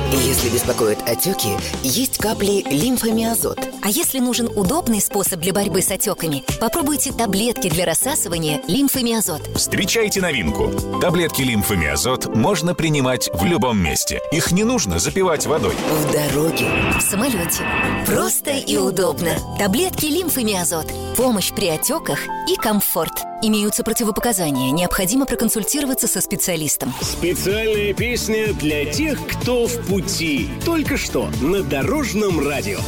Если беспокоят отеки, есть капли лимфомиазот. А если нужен удобный способ для борьбы с отеками, попробуйте таблетки для рассасывания лимфомиазот. Встречайте новинку. Таблетки лимфомиазот можно принимать в любом месте. Их не нужно запивать водой. В дороге. В самолете. Просто и удобно. Таблетки лимфомиазот. Помощь при отеках и комфорт. Имеются противопоказания. Необходимо проконсультироваться со специалистом. Специальная песня для тех, кто в пути. Только что на Дорожном радио.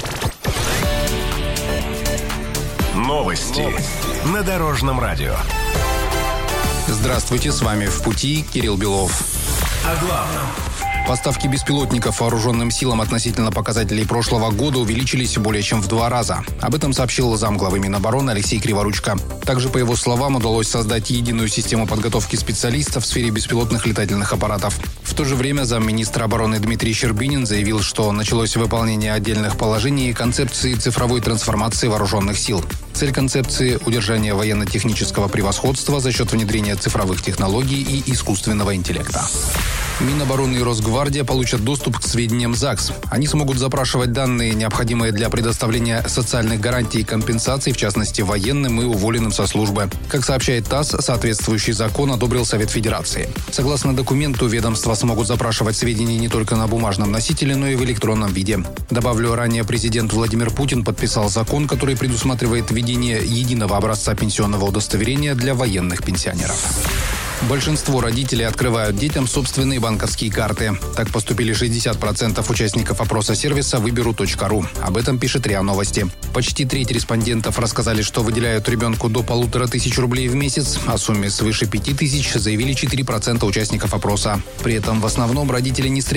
Новости на Дорожном радио. Здравствуйте, с вами «В пути» Кирилл Белов. О главном. Поставки беспилотников вооруженным силам относительно показателей прошлого года увеличились более чем в 2 раза. Об этом сообщил замглавы Минобороны Алексей Криворучко. Также, по его словам, удалось создать единую систему подготовки специалистов в сфере беспилотных летательных аппаратов. В то же время замминистра обороны Дмитрий Щербинин заявил, что началось выполнение отдельных положений концепции цифровой трансформации вооруженных сил. Цель концепции – удержание военно-технического превосходства за счет внедрения цифровых технологий и искусственного интеллекта. Минобороны и Росгвардия получат доступ к сведениям ЗАГС. Они смогут запрашивать данные, необходимые для предоставления социальных гарантий и компенсаций, в частности, военным и уволенным со службы. Как сообщает ТАСС, соответствующий закон одобрил Совет Федерации. Согласно документу, ведомства смогут запрашивать сведения не только на бумажном носителе, но и в электронном виде. Добавлю, ранее президент Владимир Путин подписал закон, который предусматривает введение единого образца пенсионного удостоверения для военных пенсионеров. Большинство родителей открывают детям собственные банковские карты. Так поступили 60% участников опроса сервиса Выберу.ру. Об этом пишет РИА Новости. Почти треть респондентов рассказали, что выделяют ребенку до 1500 рублей в месяц. О сумме свыше 5000 заявили 4% участников опроса. При этом в основном родители не стремятся